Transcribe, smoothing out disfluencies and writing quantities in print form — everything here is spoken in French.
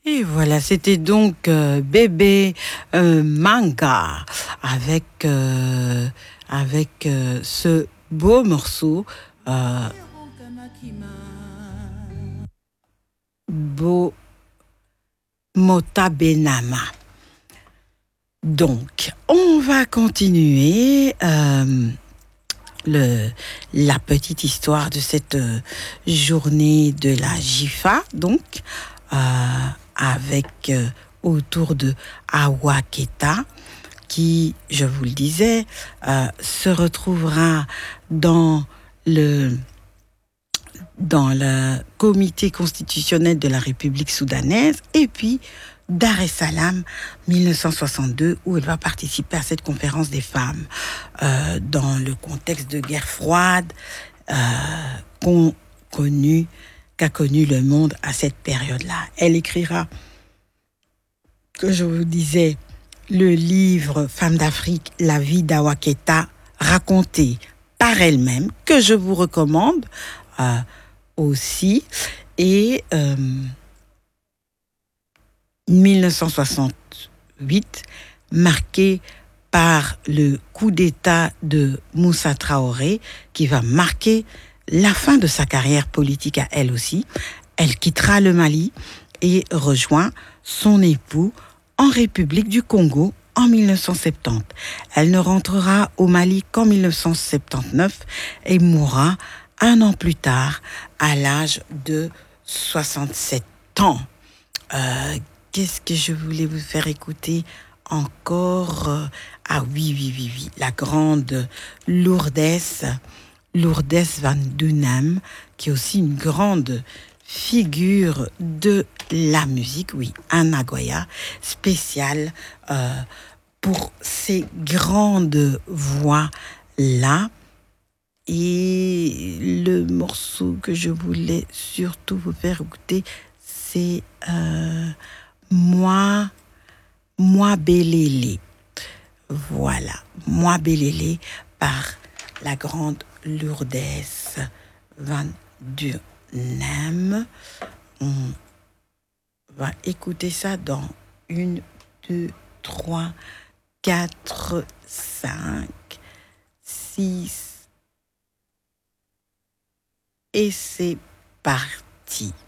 Et voilà, c'était donc Bébé Manga avec, ce beau morceau, euh, Beau Motabenama. Donc, on va continuer le, la petite histoire de cette journée de la JIFA, donc, euh, avec autour de Awaketa, qui, je vous le disais, se retrouvera dans le dans le comité constitutionnel de la République soudanaise, et puis Dar es Salaam 1962, où elle va participer à cette conférence des femmes dans le contexte de guerre froide euh, qu'on connu, qu'a connu le monde à cette période-là. Elle écrira, que je vous disais, le livre Femmes d'Afrique, la vie d'Awaketa, racontée par elle-même, que je vous recommande aussi. Et 1968, marqué par le coup d'État de Moussa Traoré, qui va marquer la fin de sa carrière politique à elle aussi. Elle quittera le Mali et rejoint son époux en République du Congo en 1970. Elle ne rentrera au Mali qu'en 1979 et mourra un an plus tard à l'âge de 67 ans. Qu'est-ce que je voulais vous faire écouter encore? Ah oui, oui, oui, oui. La grande Lourdes Van Dunham, qui est aussi une grande figure de la musique, oui, un Nagoya spécial pour ces grandes voix-là. Et le morceau que je voulais surtout vous faire écouter, c'est Moi, Moi Bélélé. Voilà, Moi Bélélé par la grande Lourdes Van Dunham. On va écouter ça dans 1, 2, 3, 4, 5, 6. Et c'est parti.